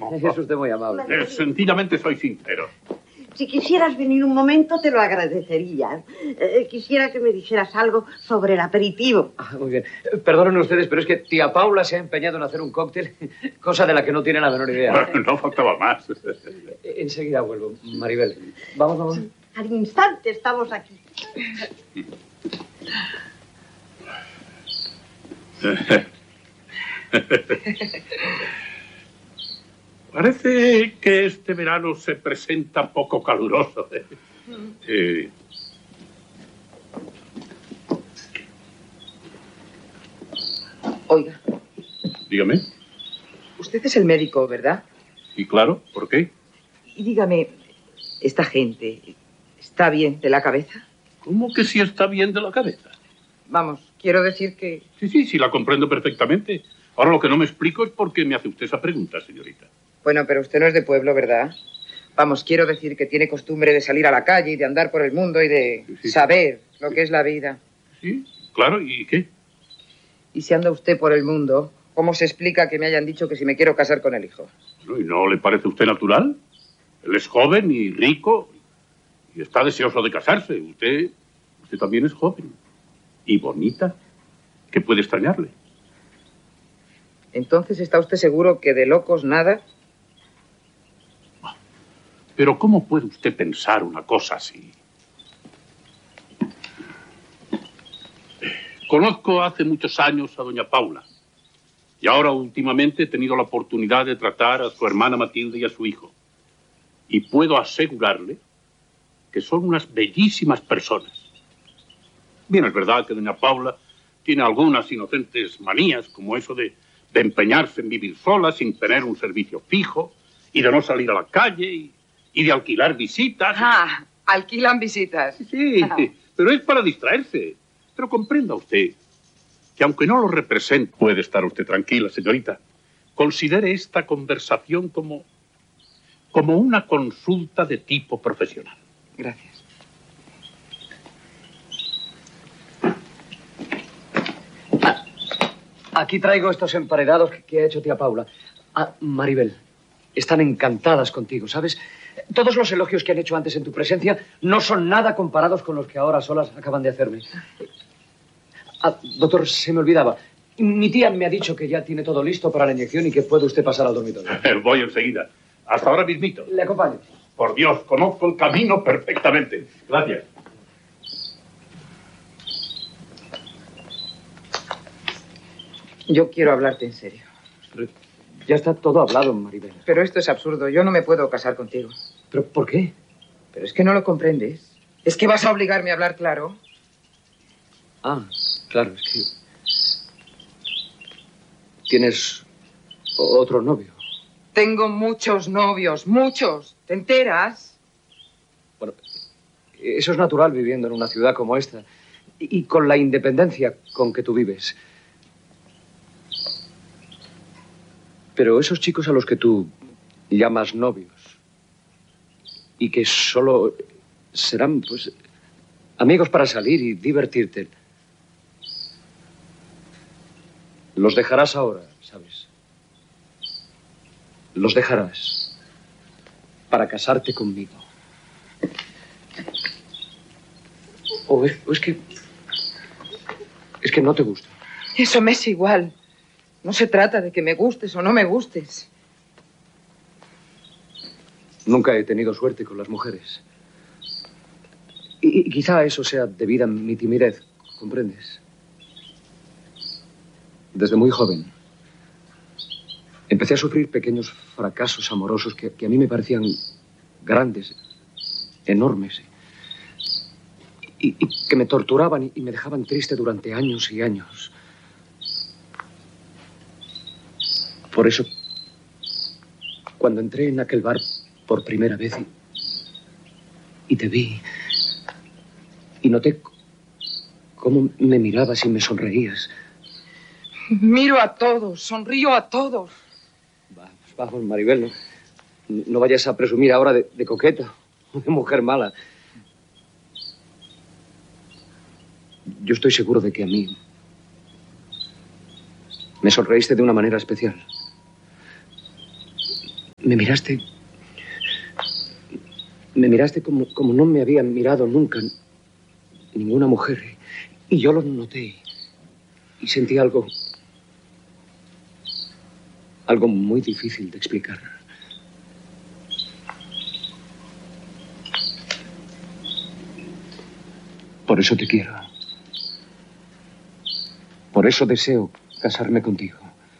Es usted muy amable. Sencillamente soy sincero. Si quisieras venir un momento, te lo agradecería. Quisiera que me dijeras algo sobre el aperitivo. Muy bien. Perdonen ustedes, pero es que tía Paula se ha empeñado en hacer un cóctel, cosa de la que no tiene la menor idea. No faltaba más. Enseguida vuelvo, Maribel. Vamos. Al instante estamos aquí. Parece que este verano se presenta poco caluroso. Oiga. Dígame. Usted es el médico, ¿verdad? Sí, claro. ¿Por qué? Y dígame, ¿esta gente está bien de la cabeza? ¿Cómo que sí está bien de la cabeza? Vamos, quiero decir que... Sí, la comprendo perfectamente. Ahora lo que no me explico es por qué me hace usted esa pregunta, señorita. Bueno, pero usted no es de pueblo, ¿verdad? Vamos, quiero decir que tiene costumbre de salir a la calle y de andar por el mundo y de saber lo que es la vida. Sí, claro, ¿y qué? Y si anda usted por el mundo, ¿cómo se explica que me hayan dicho que si me quiero casar con el hijo? ¿Y no le parece a usted natural? Él es joven y rico y está deseoso de casarse. Usted también es joven y bonita. ¿Qué puede extrañarle? Entonces, ¿está usted seguro que de locos nada? Pero ¿cómo puede usted pensar una cosa así? Conozco hace muchos años a doña Paula. Y ahora últimamente he tenido la oportunidad de tratar a su hermana Matilde y a su hijo. Y puedo asegurarle que son unas bellísimas personas. Bien, es verdad que doña Paula tiene algunas inocentes manías, como eso de empeñarse en vivir sola sin tener un servicio fijo, y de no salir a la calle, y de alquilar visitas. Ah, alquilan visitas. Sí, pero es para distraerse. Pero comprenda usted que aunque no lo represente, puede estar usted tranquila, señorita. Considere esta conversación como una consulta de tipo profesional. Gracias. Aquí traigo estos emparedados que ha hecho tía Paula. Maribel, están encantadas contigo, ¿sabes? Todos los elogios que han hecho antes en tu presencia no son nada comparados con los que ahora solas acaban de hacerme. Doctor, se me olvidaba. Mi tía me ha dicho que ya tiene todo listo para la inyección y que puede usted pasar al dormitorio. Voy enseguida. Hasta ahora mismito. Le acompaño. Por Dios, conozco el camino perfectamente. Gracias. Yo quiero hablarte en serio. Pero ya está todo hablado, Maribel. Pero esto es absurdo. Yo no me puedo casar contigo. ¿Pero por qué? Pero es que no lo comprendes. ¿Es que vas a obligarme a hablar claro? Claro, es que... ¿Tienes otro novio? Tengo muchos novios, muchos. ¿Te enteras? Bueno, eso es natural viviendo en una ciudad como esta y con la independencia con que tú vives. Pero esos chicos a los que tú llamas novios y que solo serán, pues, amigos para salir y divertirte, los dejarás ahora, ¿sabes? Los dejarás para casarte conmigo. O es que no te gusta. Eso me es igual. No se trata de que me gustes o no me gustes. Nunca he tenido suerte con las mujeres. Y quizá eso sea debido a mi timidez, ¿comprendes? Desde muy joven empecé a sufrir pequeños fracasos amorosos que a mí me parecían grandes, enormes, y que me torturaban y me dejaban triste durante años y años. Por eso, cuando entré en aquel bar por primera vez y te vi y noté cómo me mirabas y me sonreías. Miro a todos, sonrío a todos. Vamos, Maribel, no vayas a presumir ahora de coqueta, de mujer mala. Yo estoy seguro de que a mí me sonreíste de una manera especial. Me miraste como no me había mirado nunca ninguna mujer. Y yo lo noté. Y sentí algo muy difícil de explicar. Por eso te quiero. Por eso deseo casarme contigo.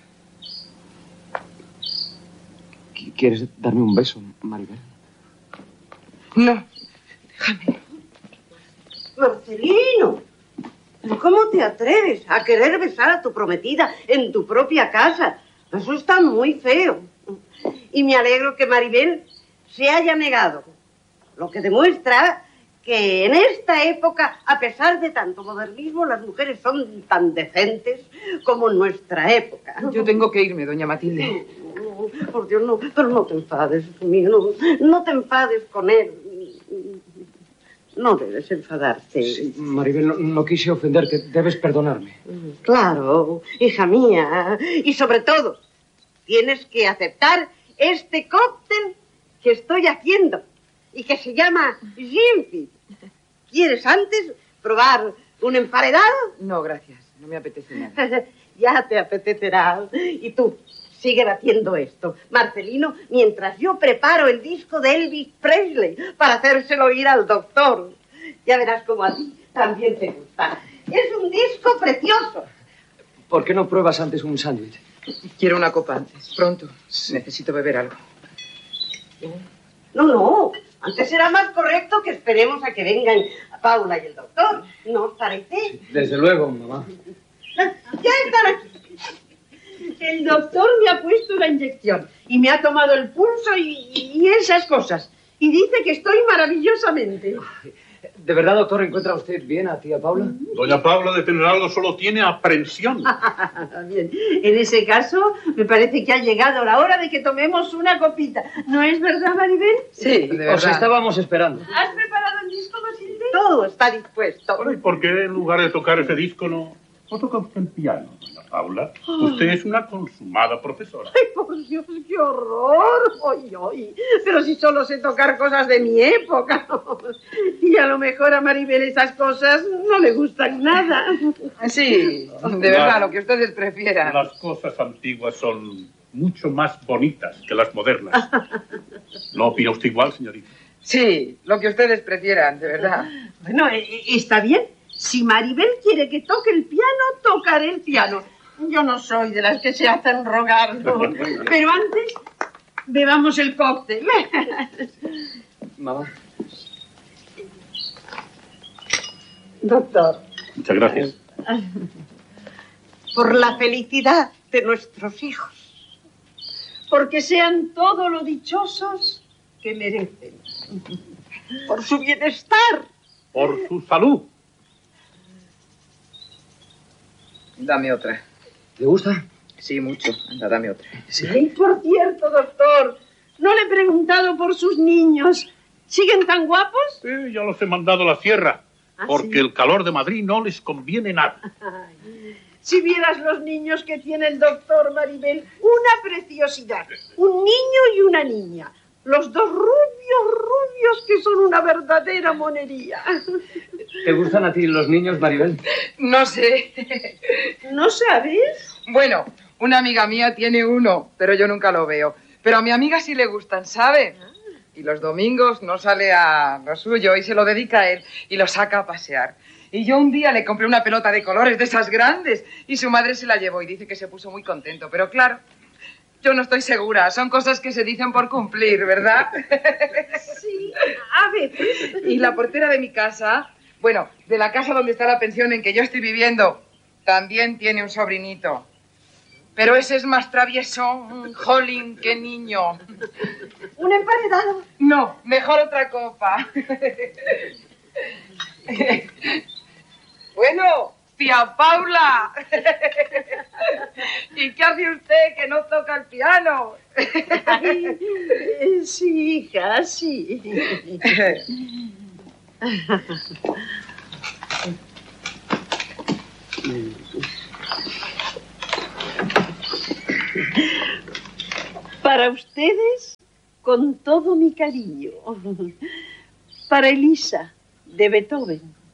¿Quieres darme un beso, Maribel? No, déjame. Marcelino, ¿cómo te atreves a querer besar a tu prometida en tu propia casa? Eso está muy feo. Y me alegro que Maribel se haya negado, lo que demuestra que en esta época, a pesar de tanto modernismo, las mujeres son tan decentes como en nuestra época. Yo tengo que irme, doña Matilde. Por Dios, no, pero no te enfades conmigo, no te enfades con él. No debes enfadarte. Sí, Maribel, no quise ofenderte, debes perdonarme. Claro, hija mía. Y sobre todo, tienes que aceptar este cóctel que estoy haciendo y que se llama Ginfit. ¿Quieres antes probar un emparedado? No, gracias. No me apetece nada. Ya te apetecerá. Y tú, sigue batiendo esto, Marcelino, mientras yo preparo el disco de Elvis Presley para hacérselo oír al doctor. Ya verás cómo a ti también te gusta. Es un disco precioso. ¿Por qué no pruebas antes un sándwich? Quiero una copa antes. Pronto. Necesito beber algo. No. Antes será más correcto que esperemos a que vengan Paula y el doctor. ¿No os parece? Sí, desde luego, mamá. Ya están aquí. El doctor me ha puesto la inyección y me ha tomado el pulso y esas cosas. Y dice que estoy maravillosamente. ¿De verdad, doctor, encuentra usted bien a tía Paula? Doña Paula de Peneraldo solo tiene aprensión. Bien, en ese caso me parece que ha llegado la hora de que tomemos una copita. ¿No es verdad, Maribel? Sí, de verdad. Os estábamos esperando. ¿Has preparado el disco, Matilde? Todo está dispuesto. Bueno, ¿y por qué en lugar de tocar ese disco no toca usted el piano, doña Paula? Usted es una consumada profesora. ¡Ay, por Dios, qué horror! ¡Ay! Pero si solo sé tocar cosas de mi época. Y a lo mejor a Maribel esas cosas no le gustan nada. Sí, de verdad, lo que ustedes prefieran. Las cosas antiguas son mucho más bonitas que las modernas. ¿No opina usted igual, señorita? Sí, lo que ustedes prefieran, de verdad. Bueno, está bien. Si Maribel quiere que toque el piano, tocaré el piano. Yo no soy de las que se hacen rogar, ¿no? Pero antes, bebamos el cóctel. Mamá. Doctor. Muchas gracias. Por la felicidad de nuestros hijos. Porque sean todo lo dichosos que merecen. Por su bienestar. Por su salud. Dame otra. ¿Te gusta? Sí, mucho. Anda, dame otra. Sí. Y por cierto, doctor, no le he preguntado por sus niños. ¿Siguen tan guapos? Sí, ya los he mandado a la sierra. ¿Ah, Porque sí? el calor de Madrid no les conviene nada. Si vieras los niños que tiene el doctor, Maribel, una preciosidad. Un niño y una niña. Los dos rubios que son una verdadera monería. ¿Te gustan a ti los niños, Maribel? No sé. ¿No sabes? Bueno, una amiga mía tiene uno, pero yo nunca lo veo. Pero a mi amiga sí le gustan, ¿sabe? Y los domingos no sale a lo suyo y se lo dedica a él y lo saca a pasear. Y yo un día le compré una pelota de colores de esas grandes y su madre se la llevó y dice que se puso muy contento. Pero claro, yo no estoy segura. Son cosas que se dicen por cumplir, ¿verdad? Sí, a veces. Y la portera de mi casa, bueno, de la casa donde está la pensión en que yo estoy viviendo, también tiene un sobrinito. Pero ese es más travieso, jolín, qué niño. ¿Un emparedado? No, mejor otra copa. Bueno, tía Paula. ¿Y qué hace usted que no toca el piano? Ay, sí, hija, sí. Para ustedes, con todo mi cariño. Para Elisa, de Beethoven.